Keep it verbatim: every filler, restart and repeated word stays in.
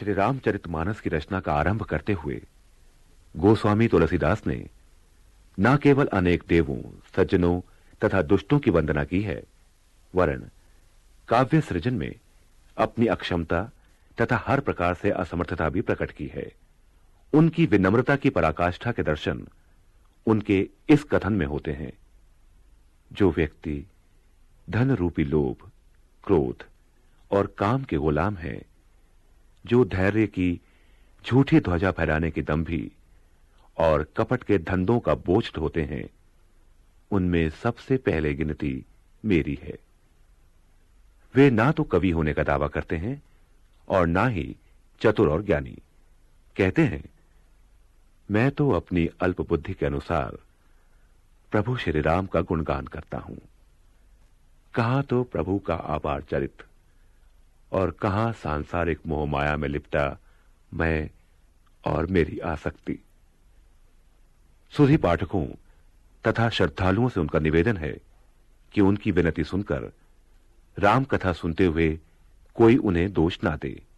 श्री रामचरितमानस की रचना का आरंभ करते हुए गोस्वामी तुलसीदास ने न केवल अनेक देवों, सज्जनों तथा दुष्टों की वंदना की है, वरन काव्य सृजन में अपनी अक्षमता तथा हर प्रकार से असमर्थता भी प्रकट की है। उनकी विनम्रता की पराकाष्ठा के दर्शन उनके इस कथन में होते हैं, जो व्यक्ति धन रूपी लोभ, क्रोध और काम के गुलाम है, जो धैर्य की झूठी ध्वजा फहराने की दंभी और कपट के धंधों का बोझ ढोते हैं, उनमें सबसे पहले गिनती मेरी है। वे ना तो कवि होने का दावा करते हैं और ना ही चतुर और ज्ञानी। कहते हैं, मैं तो अपनी अल्प बुद्धि के अनुसार प्रभु श्री राम का गुणगान करता हूं। कहां तो प्रभु का अपार चरित्र और कहां सांसारिक मोह माया में लिपटा मैं और मेरी आसक्ति। सुधी पाठकों तथा श्रद्धालुओं से उनका निवेदन है कि उनकी विनती सुनकर राम कथा सुनते हुए कोई उन्हें दोष ना दे।